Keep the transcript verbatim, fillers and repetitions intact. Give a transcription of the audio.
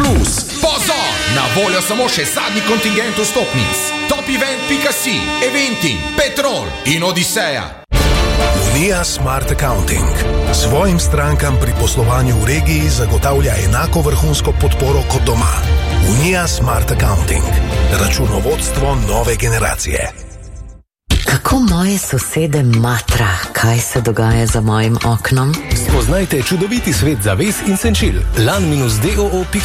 plus. Pozor! Na voljo samo še zadnji kontingent vstopnic. Topevent pika si, Eventi, Petrol in Odiseja. Unija Smart Accounting svojim strankam pri poslovanju v regiji zagotavlja enako vrhunsko podporo kot doma. Unija Smart Accounting. Računovodstvo nove generacije. Kako moje sosede matra, kaj se dogaja za mojim oknom? Spoznajte čudoviti svet zaves in senčil. lan dash do pika